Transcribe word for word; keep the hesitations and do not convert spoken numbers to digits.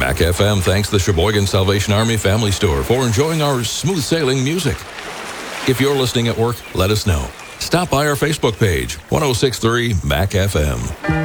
Mac F M thanks the Sheboygan Salvation Army Family Store for enjoying our smooth sailing music. If you're listening at work, let us know. Stop by our Facebook page, one oh six point three Mac F M.